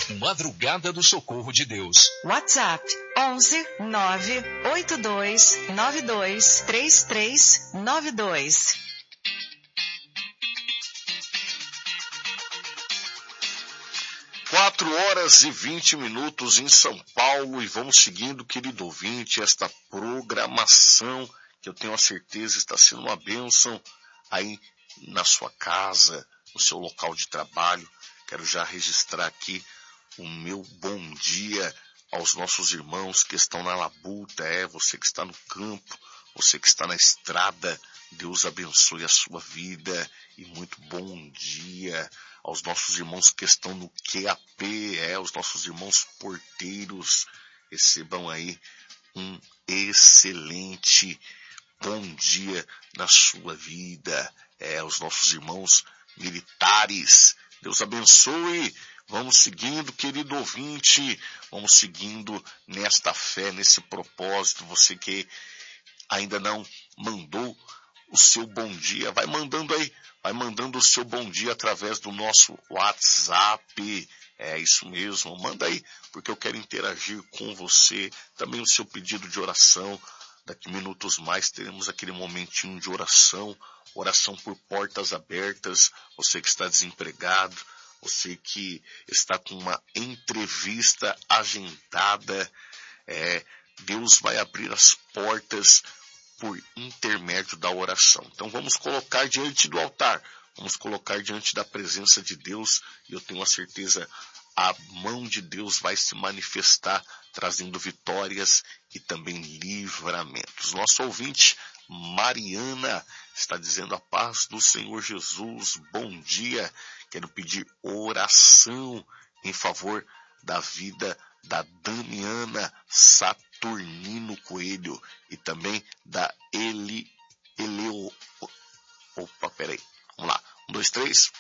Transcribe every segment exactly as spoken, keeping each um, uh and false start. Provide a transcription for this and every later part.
Madrugada do Socorro de Deus. WhatsApp onze nove oito dois nove dois três três nove dois. Quatro horas e vinte minutos em São Paulo, e vamos seguindo, querido ouvinte, esta programação que eu tenho a certeza está sendo uma bênção aí na sua casa, no seu local de trabalho. Quero já registrar aqui o meu bom dia aos nossos irmãos que estão na labuta, é, você que está no campo, você que está na estrada. Deus abençoe a sua vida e muito bom dia aos nossos irmãos que estão no Q A P, é, os nossos irmãos porteiros. Recebam aí um excelente bom dia na sua vida, é, os nossos irmãos militares. Deus abençoe. Vamos seguindo, querido ouvinte, vamos seguindo nesta fé, nesse propósito. Você que ainda não mandou o seu bom dia, vai mandando aí, vai mandando o seu bom dia através do nosso WhatsApp. É isso mesmo, manda aí, porque eu quero interagir com você. Também o seu pedido de oração. Daqui minutos mais teremos aquele momentinho de oração, oração por portas abertas. Você que está desempregado, você que está com uma entrevista agendada, é, Deus vai abrir as portas por intermédio da oração. Então vamos colocar diante do altar, vamos colocar diante da presença de Deus, e eu tenho a certeza, a mão de Deus vai se manifestar, trazendo vitórias e também livramentos. Nosso ouvinte, Mariana, está dizendo: a paz do Senhor Jesus, bom dia. Quero pedir oração em favor da vida da Damiana Saturnino Coelho e também da Eli, Eleo, opa, peraí, vamos lá, um, dois, três,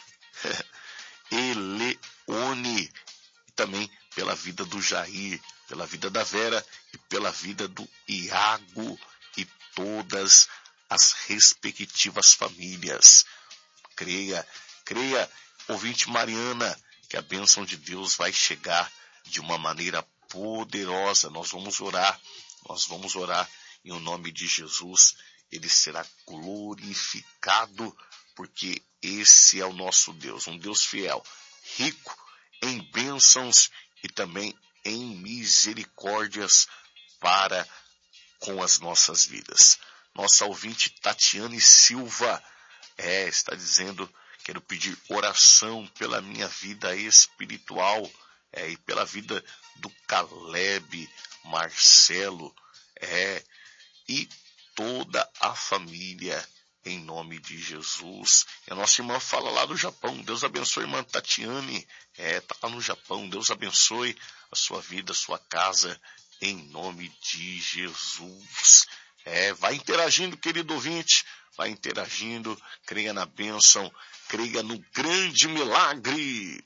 Eleone, e também pela vida do Jair, pela vida da Vera e pela vida do Iago e todas as respectivas famílias. Creia, creia, ouvinte Mariana, que a bênção de Deus vai chegar de uma maneira poderosa. Nós vamos orar, nós vamos orar em o nome de Jesus. Ele será glorificado, porque esse é o nosso Deus, um Deus fiel, rico em bênçãos e também em misericórdias para com as nossas vidas. Nossa ouvinte Tatiane Silva é, está dizendo: quero pedir oração pela minha vida espiritual, é, e pela vida do Caleb, Marcelo, é, e toda a família, em nome de Jesus. E a nossa irmã fala lá do Japão. Deus abençoe a irmã Tatiane, é, tá lá no Japão. Deus abençoe a sua vida, a sua casa, em nome de Jesus. É, vai interagindo, querido ouvinte, vai interagindo, creia na bênção, creia no grande milagre.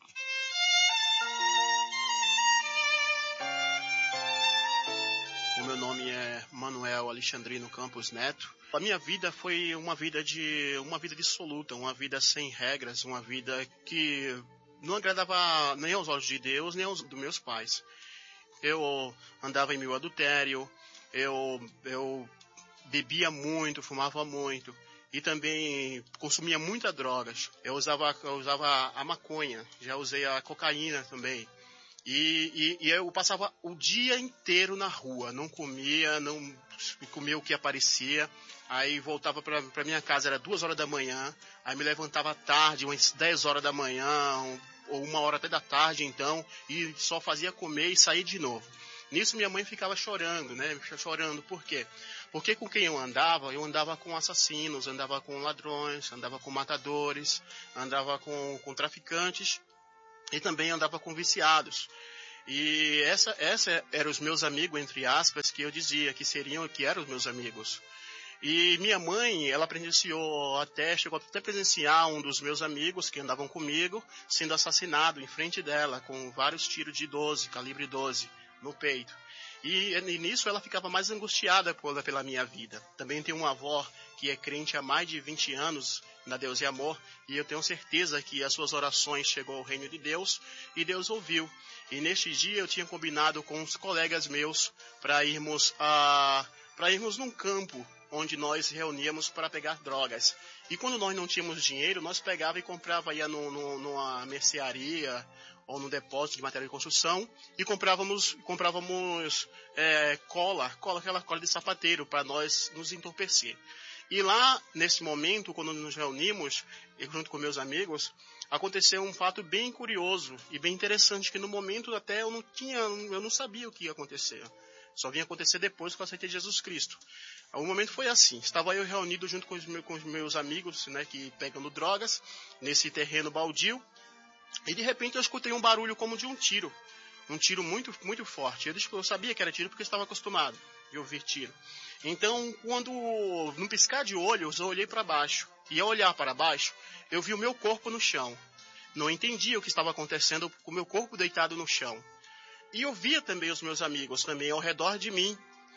O meu nome é Manuel Alexandrino Campos Neto. A minha vida foi uma vida de uma vida dissoluta, uma vida sem regras, uma vida que não agradava nem aos olhos de Deus, nem aos dos meus pais. Eu andava em meu adultério, eu, eu bebia muito, fumava muito e também consumia muitas drogas. Eu usava, eu usava a maconha, já usei a cocaína também. E, e, e eu passava o dia inteiro na rua, não comia, não comia o que aparecia. Aí voltava para minha casa, era duas horas da manhã, aí me levantava tarde, umas dez horas da manhã, ou uma hora até da tarde então, e só fazia comer e sair de novo. Nisso minha mãe ficava chorando, né? Chorando, por quê? Porque com quem eu andava, eu andava com assassinos, andava com ladrões, andava com matadores, andava com, com traficantes e também andava com viciados. E essa, essa eram os meus amigos, entre aspas, que eu dizia que seriam, que eram os meus amigos. E minha mãe, ela presenciou até, chegou até a presenciar um dos meus amigos que andavam comigo sendo assassinado em frente dela, com vários tiros de doze, calibre doze, no peito. E, e nisso ela ficava mais angustiada por, pela minha vida. Também tem uma avó que é crente há mais de vinte anos, na Deus e Amor, e eu tenho certeza que as suas orações chegou ao reino de Deus e Deus ouviu. E neste dia eu tinha combinado com uns colegas meus para irmos a para irmos num campo onde nós reuníamos para pegar drogas. E quando nós não tínhamos dinheiro, nós pegava e comprava, ia no, no, numa mercearia ou no depósito de material de construção e comprávamos, comprávamos é, cola, cola, aquela cola de sapateiro para nós nos entorpecer. E lá, nesse momento, quando nos reunimos, eu, junto com meus amigos, aconteceu um fato bem curioso e bem interessante, que no momento até eu não tinha, eu não sabia o que ia acontecer. Só vinha acontecer depois que eu aceitei Jesus Cristo. O momento foi assim, estava eu reunido junto com os meus, com os meus amigos, né, que pegando drogas, nesse terreno baldio, e de repente eu escutei um barulho como de um tiro. Um tiro muito, muito forte. Eu, eu sabia que era tiro porque eu estava acostumado a ouvir tiro. Então, quando, num piscar de olhos, eu olhei para baixo. E ao olhar para baixo, eu vi o meu corpo no chão. Não entendia o que estava acontecendo com o meu corpo deitado no chão. E eu via também os meus amigos também ao redor de mim.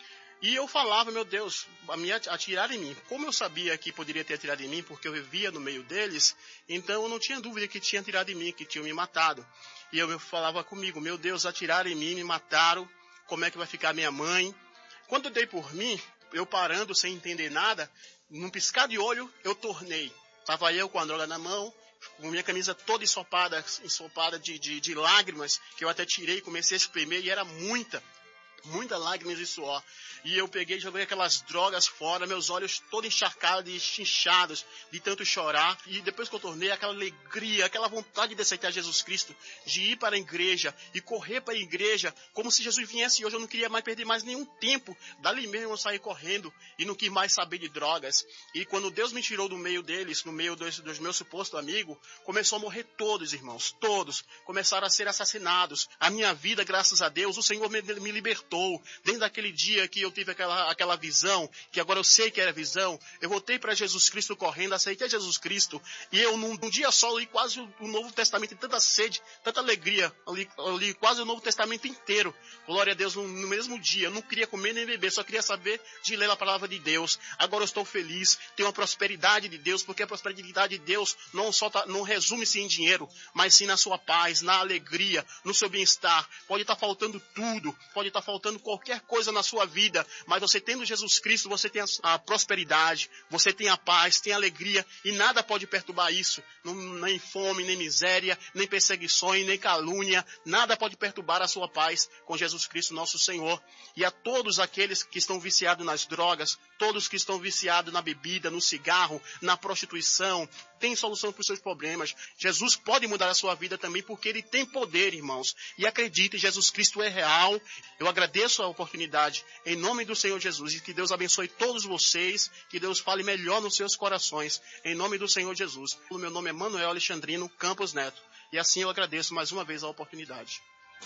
E eu falava, meu Deus, a me atirar em mim. Como eu sabia que poderia ter atirado em mim, porque eu vivia no meio deles, então eu não tinha dúvida que tinha atirado em mim, que tinham me matado. E eu falava comigo, meu Deus, atiraram em mim, me mataram, como é que vai ficar minha mãe? Quando eu dei por mim, eu parando sem entender nada, num piscar de olho, eu tornei. Estava eu com a droga na mão, com minha camisa toda ensopada, ensopada de, de, de lágrimas, que eu até tirei, comecei a espremer, e era muita, muita lágrimas e suor. E eu peguei e joguei aquelas drogas fora, meus olhos todos encharcados e inchados de tanto chorar. E depois que eu tornei, aquela alegria, aquela vontade de aceitar Jesus Cristo, de ir para a igreja e correr para a igreja, como se Jesus viesse hoje. Eu não queria mais perder mais nenhum tempo. Dali mesmo eu saí correndo e não quis mais saber de drogas. E quando Deus me tirou do meio deles, no meio dos, dos meus supostos amigos, começou a morrer todos, irmãos, todos. Começaram a ser assassinados. A minha vida, graças a Deus, o Senhor me, me libertou. Desde aquele dia que eu tive aquela, aquela visão, que agora eu sei que era visão, eu voltei para Jesus Cristo correndo, aceitei Jesus Cristo, e eu num, num dia só li quase o, o Novo Testamento, em tanta sede, tanta alegria, eu li, eu li quase o Novo Testamento inteiro, glória a Deus, no, no mesmo dia. Eu não queria comer nem beber, só queria saber de ler a palavra de Deus. Agora eu estou feliz, tenho a prosperidade de Deus, porque a prosperidade de Deus não, só tá, não resume-se em dinheiro, mas sim na sua paz, na alegria, no seu bem-estar. Pode estar faltando tudo, pode estar faltando qualquer coisa na sua vida, mas você tendo Jesus Cristo, você tem a, a prosperidade, você tem a paz, tem a alegria, e nada pode perturbar isso. Não, nem fome, nem miséria, nem perseguições, nem calúnia, nada pode perturbar a sua paz com Jesus Cristo, nosso Senhor. E a todos aqueles que estão viciados nas drogas, todos que estão viciados na bebida, no cigarro, na prostituição, tem solução para os seus problemas. Jesus pode mudar a sua vida também, porque Ele tem poder, irmãos. E acredite, Jesus Cristo é real. Eu agradeço a oportunidade, em nome do Senhor Jesus, e que Deus abençoe todos vocês, que Deus fale melhor nos seus corações, em nome do Senhor Jesus. O meu nome é Manuel Alexandrino Campos Neto, e assim eu agradeço mais uma vez a oportunidade.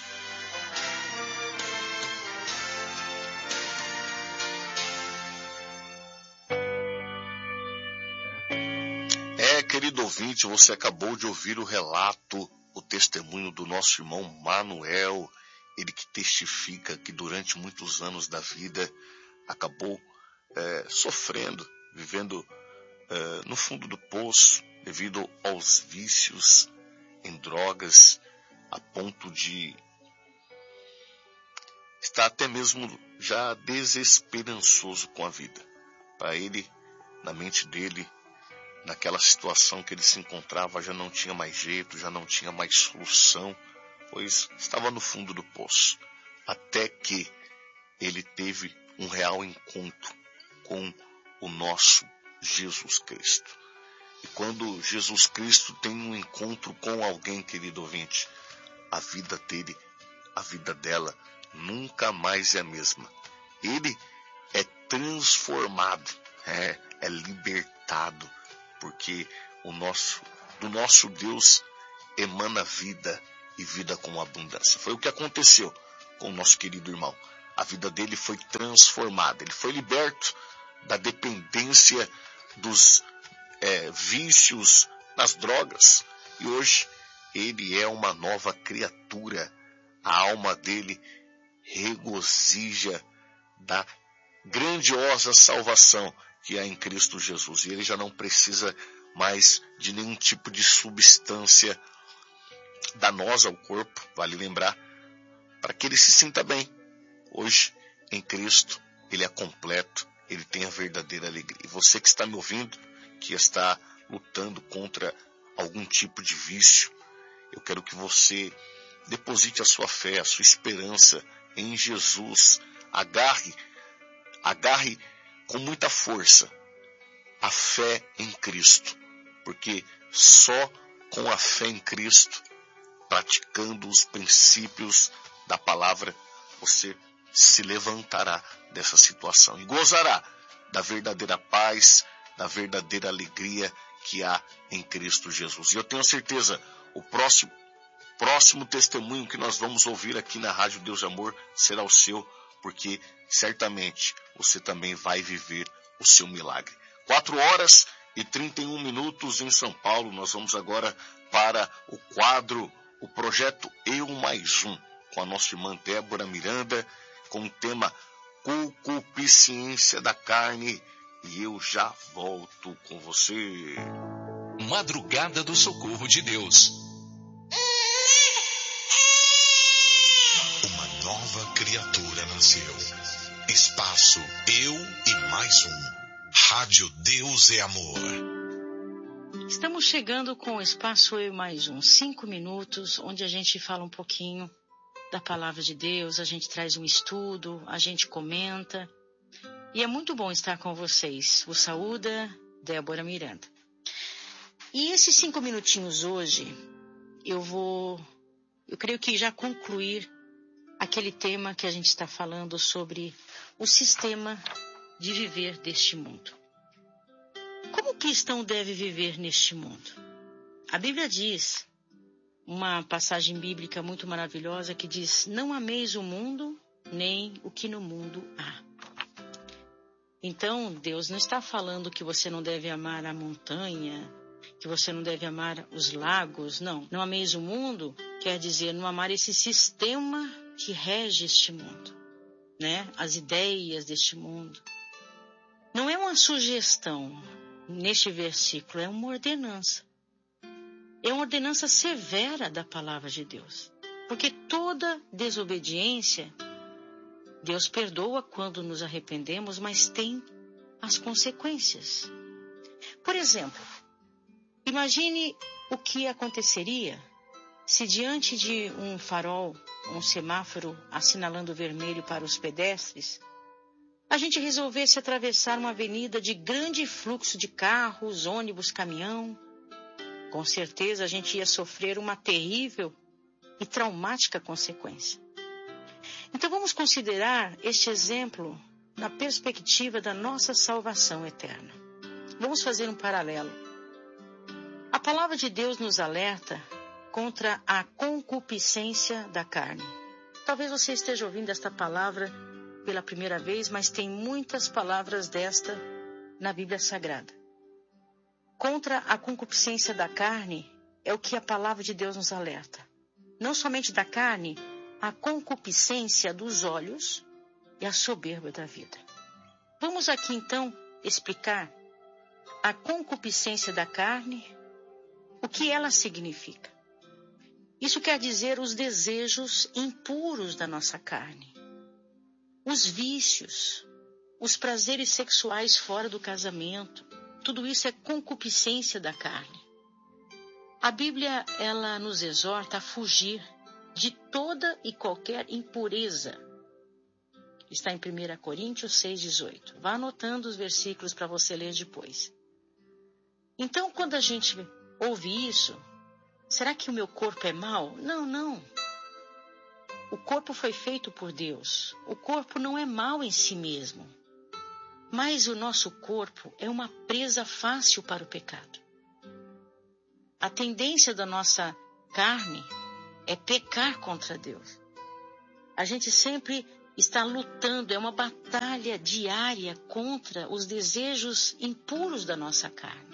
É, querido ouvinte, você acabou de ouvir o relato, o testemunho do nosso irmão Manuel, ele que testifica que durante muitos anos da vida acabou é, sofrendo, vivendo é, no fundo do poço, devido aos vícios em drogas, a ponto de estar até mesmo já desesperançoso com a vida. Para ele, na mente dele, naquela situação que ele se encontrava, já não tinha mais jeito, já não tinha mais solução, pois estava no fundo do poço. Até que ele teve um real encontro com o nosso Jesus Cristo. E quando Jesus Cristo tem um encontro com alguém, querido ouvinte, a vida dele, a vida dela, nunca mais é a mesma. Ele é transformado, é, é libertado, porque o nosso, do nosso Deus emana vida e vida com abundância. Foi o que aconteceu com o nosso querido irmão. A vida dele foi transformada, ele foi liberto da dependência dos é, vícios, das drogas, e hoje ele é uma nova criatura. A alma dele regozija da grandiosa salvação que há em Cristo Jesus, e ele já não precisa mas de nenhum tipo de substância danosa ao corpo, vale lembrar, para que ele se sinta bem. Hoje, em Cristo, ele é completo, ele tem a verdadeira alegria. E você que está me ouvindo, que está lutando contra algum tipo de vício, eu quero que você deposite a sua fé, a sua esperança em Jesus. Agarre, agarre com muita força a fé em Cristo, porque só com a fé em Cristo, praticando os princípios da palavra, você se levantará dessa situação e gozará da verdadeira paz, da verdadeira alegria que há em Cristo Jesus. E eu tenho certeza, o próximo, próximo testemunho que nós vamos ouvir aqui na Rádio Deus de Amor será o seu, porque certamente você também vai viver o seu milagre. Quatro horas e trinta e um minutos em São Paulo. Nós vamos agora para o quadro, o projeto Eu Mais Um, com a nossa irmã Débora Miranda, com o tema Concupiscência da Carne. E eu já volto com você. Madrugada do Socorro de Deus. Uma nova criatura nasceu. Espaço Eu e Mais Um. Rádio Deus é Amor. Estamos chegando com o Espaço Eu e Mais Um. Cinco minutos, onde a gente fala um pouquinho da Palavra de Deus, a gente traz um estudo, a gente comenta. E é muito bom estar com vocês. O saúda, Débora Miranda. E esses cinco minutinhos hoje, eu vou, eu creio que já concluir aquele tema que a gente está falando sobre o sistema de viver deste mundo. Como o cristão deve viver neste mundo? A Bíblia diz, uma passagem bíblica muito maravilhosa que diz: não ameis o mundo, nem o que no mundo há. Então, Deus não está falando que você não deve amar a montanha, que você não deve amar os lagos, não. Não ameis o mundo quer dizer não amar esse sistema que rege este mundo, né? As ideias deste mundo. Não é uma sugestão neste versículo, é uma ordenança. É uma ordenança severa da palavra de Deus. Porque toda desobediência, Deus perdoa quando nos arrependemos, mas tem as consequências. Por exemplo, imagine o que aconteceria se diante de um farol, um semáforo assinalando vermelho para os pedestres, a gente resolvesse atravessar uma avenida de grande fluxo de carros, ônibus, caminhão. Com certeza a gente ia sofrer uma terrível e traumática consequência. Então vamos considerar este exemplo na perspectiva da nossa salvação eterna. Vamos fazer um paralelo. A palavra de Deus nos alerta contra a concupiscência da carne. Talvez você esteja ouvindo esta palavra pela primeira vez, mas tem muitas palavras desta na Bíblia Sagrada. Contra a concupiscência da carne é o que a palavra de Deus nos alerta. Não somente da carne, a concupiscência dos olhos e a soberba da vida. Vamos aqui então explicar a concupiscência da carne, o que ela significa. Isso quer dizer os desejos impuros da nossa carne, os vícios, os prazeres sexuais fora do casamento. Tudo isso é concupiscência da carne. A Bíblia, ela nos exorta a fugir de toda e qualquer impureza. Está em primeira Coríntios seis, dezoito. Vá anotando os versículos para você ler depois. Então, quando a gente ouve isso, será que o meu corpo é mau? Não, não. O corpo foi feito por Deus. O corpo não é mau em si mesmo. Mas o nosso corpo é uma presa fácil para o pecado. A tendência da nossa carne é pecar contra Deus. A gente sempre está lutando, é uma batalha diária contra os desejos impuros da nossa carne.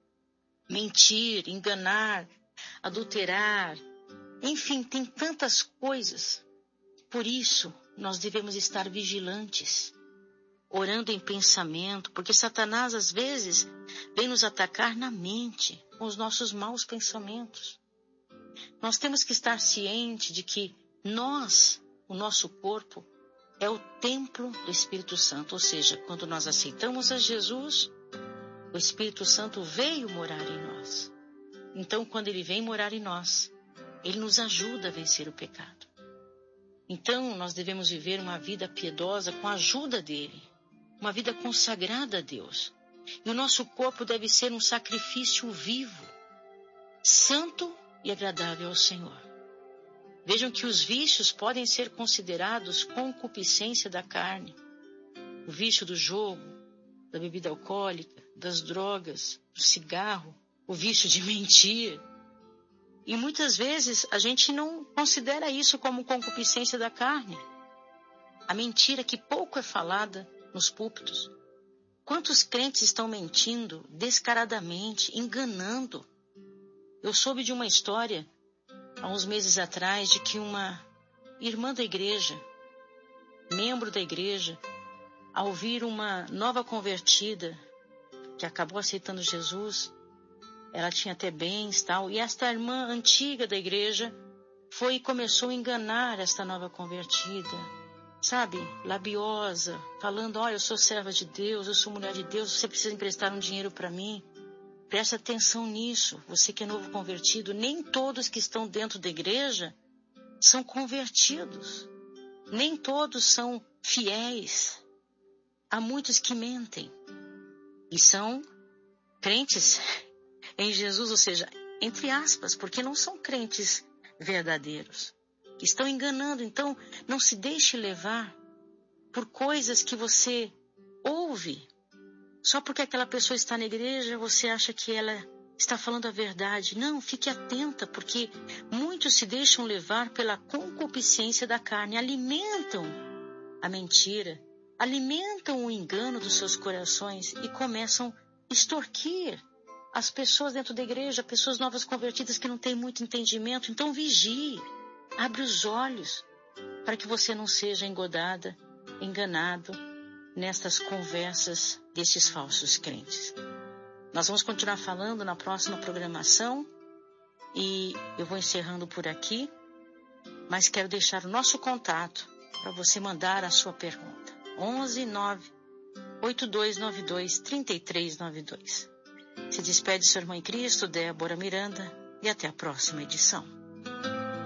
Mentir, enganar, adulterar, enfim, tem tantas coisas. Por isso, nós devemos estar vigilantes. orando em pensamento, porque Satanás às vezes vem nos atacar na mente, com os nossos maus pensamentos. Nós temos que estar cientes de que nós, o nosso corpo, é o templo do Espírito Santo, ou seja, quando nós aceitamos a Jesus, o Espírito Santo veio morar em nós. Então, quando ele vem morar em nós, ele nos ajuda a vencer o pecado. Então, nós devemos viver uma vida piedosa com a ajuda dele, uma vida consagrada a Deus. E o nosso corpo deve ser um sacrifício vivo, santo e agradável ao Senhor. Vejam que os vícios podem ser considerados concupiscência da carne. O vício do jogo, da bebida alcoólica, das drogas, do cigarro, o vício de mentir. E muitas vezes a gente não considera isso como concupiscência da carne. A mentira que pouco é falada nos púlpitos. Quantos crentes estão mentindo descaradamente, enganando? Eu soube de uma história há uns meses atrás de que uma irmã da igreja, membro da igreja, ao vir uma nova convertida que acabou aceitando Jesus, ela tinha até bens e tal, e esta irmã antiga da igreja foi e começou a enganar esta nova convertida, sabe, labiosa, falando, olha, eu sou serva de Deus, eu sou mulher de Deus, você precisa emprestar um dinheiro para mim. Presta atenção nisso, você que é novo convertido, nem todos que estão dentro da igreja são convertidos, nem todos são fiéis. Há muitos que mentem e são crentes em Jesus, ou seja, entre aspas, porque não são crentes verdadeiros. Estão enganando, então não se deixe levar por coisas que você ouve. Só porque aquela pessoa está na igreja, você acha que ela está falando a verdade. Não, fique atenta, porque muitos se deixam levar pela concupiscência da carne, alimentam a mentira, alimentam o engano dos seus corações e começam a extorquir as pessoas dentro da igreja, pessoas novas convertidas que não têm muito entendimento. Então vigie, abre os olhos para que você não seja engodada, enganado nestas conversas destes falsos crentes. Nós vamos continuar falando na próxima programação e eu vou encerrando por aqui, mas quero deixar o nosso contato para você mandar a sua pergunta. onze nove oito dois nove dois três três nove dois. Se despede sua irmã em Cristo, Débora Miranda, e até a próxima edição.